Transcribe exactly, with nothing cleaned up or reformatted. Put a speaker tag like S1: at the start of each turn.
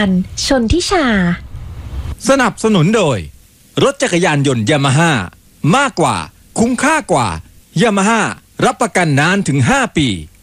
S1: ชนทิชา
S2: สนับสนุนโดยรถจักรยานยนต์ยามาฮ่ามากกว่าคุ้มค่ากว่ายามาฮ่ารับประกันนานถึงห้าปี